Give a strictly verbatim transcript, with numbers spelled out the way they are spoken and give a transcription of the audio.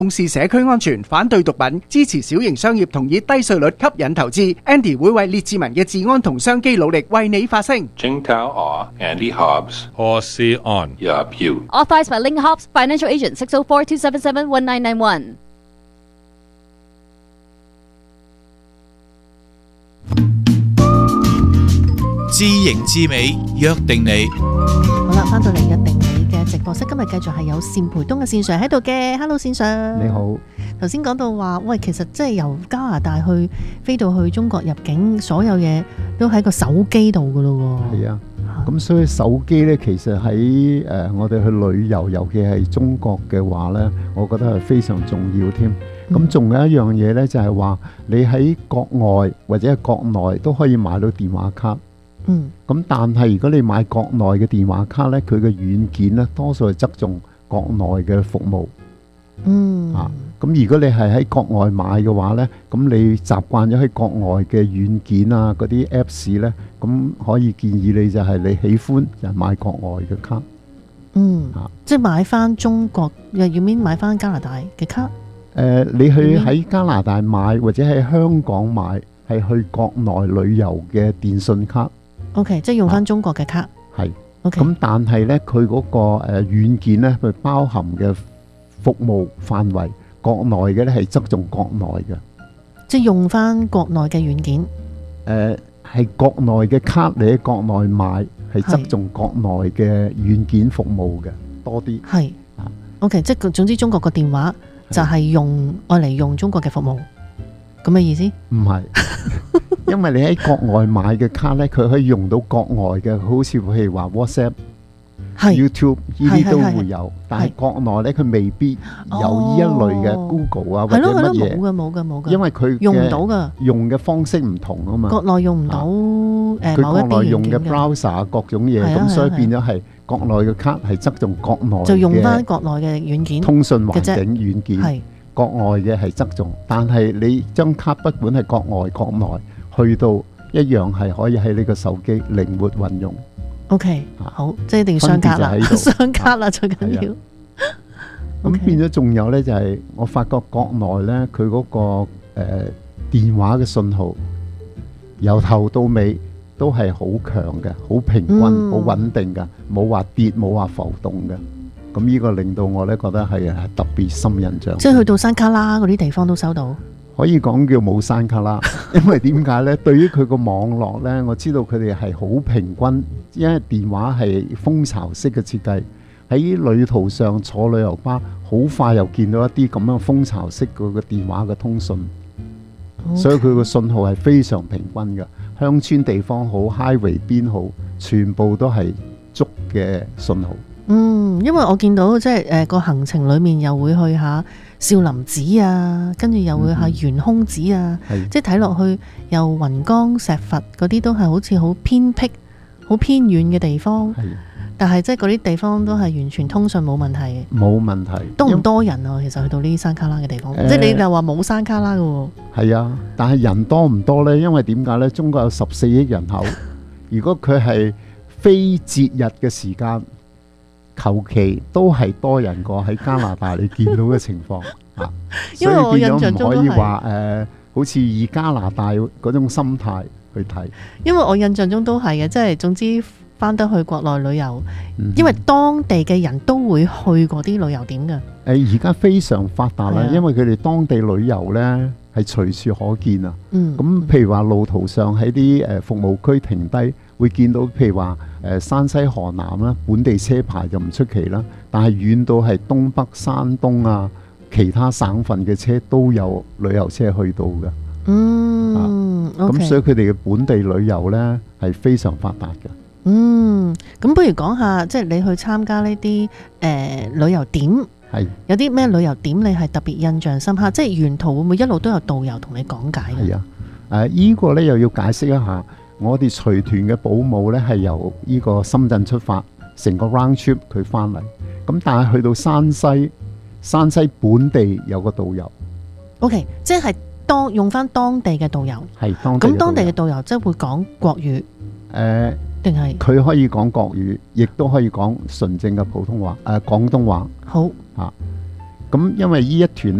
重視社區安全，反對毒品，支持小型商業同以低稅率吸引投資。Andy 會為列治文嘅治安同商機努力，為你發聲。 Jingtao or Andy Hobbs. Horsey on. Yup, you. Authorized by Ling Hobbs, Financial Agent six oh four, two seven seven, one nine nine one. 知形知美，約定你。 好啦，翻到嚟約定你嘅直播室，今日繼續係有單培東嘅線上喺度嘅。Hello， 線上。 你好。 頭先講到話，喂，其實即係由加拿大去飛到去中國入境，所有嘢都喺個手機度噶咯喎。 係啊，咁所以手機呢，其實喺誒、呃、我哋去旅遊，尤其係中國嘅話呢，我覺得係非常重要添。咁仲有一樣嘢呢，就係、是、話你喺國外或者係國內都可以買到電話卡。 嗯， 咁但係如果你買國內嘅電話卡呢，佢嘅軟件呢，多數係側重國內嘅服務。 嗯， 啊，咁如果你係喺國外買嘅話呢，咁你習慣咗喺國外嘅軟件啊，嗰啲 Apps 呢，咁可以建議你就係你喜歡就買國外嘅卡。 嗯， 啊， 即係買翻中國，又要面買翻加拿大嘅卡。 誒、呃，你去喺加拿大買或者喺香港買，係去國內旅遊嘅電信卡。 O.K. 即係用翻中國嘅卡。 係、啊。 O.K. 咁但係呢，佢嗰個誒軟件呢，佢包含嘅服務範圍，國內嘅呢係側重國內嘅。 即係用翻國內嘅軟件。誒、 呃，係國內嘅卡，你喺國內買係側重國內嘅軟件服務嘅多啲。 係。 啊。 O.K. 即係總之中國個電話就係用愛嚟用中國嘅服務，咁嘅意思？ 唔係。因為你喺國外買嘅卡呢，佢可以用到國外嘅，好似譬如話 WhatsApp、YouTube 呢啲都會有，但係國內呢，佢未必有呢一類嘅 Google 啊、哦、或者乜嘢。 冇嘅冇嘅冇嘅。 因為佢用唔到㗎， 用嘅方式唔同啊嘛。 國內用唔到誒某一邊軟件嘅。 佢國內用嘅 browser 各種嘢，咁所以變咗係國內嘅卡係側重國內嘅。 就用翻國內嘅軟件。 通訊環境軟件。 係。國外嘅係側重，但係你張卡不管係國外國內。去到一樣係可以喺呢個手機靈活運用。 OK，好，即係一定要雙卡啦，雙卡啦最緊要。 咁變咗仲有呢，就係我發覺國內呢，佢嗰個誒電話嘅信號由頭到尾都係好強嘅，好平均，好穩定嘅，冇話跌，冇話浮動嘅。咁呢個令到我呢覺得係特別深印象。 即係去到山卡拉嗰啲地方都收到。 可以講叫冇山卡啦，因為點解呢？對於佢個網絡呢，我知道佢哋係好平均，因為電話係蜂巢式嘅設計，喺旅途上坐旅遊巴，好快又見到一啲咁樣蜂巢式嗰個電話嘅通訊，okay. 所以佢個信號係非常平均嘅。鄉村地方好 highway 邊好，全部都係足嘅信號。 嗯，因為我見到即係誒個行程裏面又會去下少林寺啊，跟住又會去懸空寺啊，嗯、即係睇落去又雲岡石佛嗰啲都係好似好偏僻、好偏遠嘅地方。但係即係嗰啲地方都係完全通訊冇問題嘅。 冇問題。 多唔多人啊？其實去到呢啲山卡拉嘅地方，呃、即係你又話冇山卡拉嘅喎。係啊，但係人多唔多呢？因為點解呢？中國有十四億人口，如果佢係非節日嘅時間。求其都係多人過喺加拿大你見到嘅情況啊， 因為我印象中都係所以變咗唔可以話誒，好似以加拿大嗰種心態去睇。 因為我印象中都係嘅，即係總之翻得去國內旅遊，嗯、因為當地嘅人都會去嗰啲旅遊點嘅。 誒而家非常發達啦，因為佢哋當地旅遊呢係隨處可見啊。嗯，咁譬如話路途上喺啲誒服務區停低。會見到譬如話誒山西河南啦，本地車牌就唔出奇啦，但係遠到係東北山東啊，其他省份嘅車都有旅遊車去到嘅。 嗯， 咁、啊 okay. 所以佢哋嘅本地旅遊呢係非常發達嘅。 嗯，咁不如講下，即係你去參加呢啲誒旅遊點，係有啲咩旅遊點你係特別印象深刻？即係沿途會唔會一路都有導遊同你講解？ 係啊，誒、啊、依、這個呢又要解釋一下。我哋隨團嘅保姆呢係由呢個深圳出發，成個 round trip 佢翻嚟。咁但係去到山西，山西本地有個導遊。 O.K. 即係當用翻當地嘅導遊。係當地。咁當地嘅導遊即係會講國語。誒，定係佢可以講國語，亦都可以講純正嘅普通話，誒、呃、廣東話。好。嚇、啊。 咁因為呢一團